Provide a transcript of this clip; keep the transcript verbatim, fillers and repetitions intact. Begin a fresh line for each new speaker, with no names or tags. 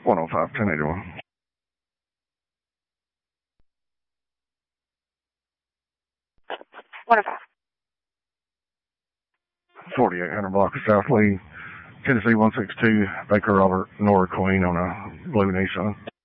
one oh five, ten eighty-one.
one oh five.
forty-eight hundred block of South Lee, Tennessee one six two, Baker Robert, Nora Queen on a blue Nissan.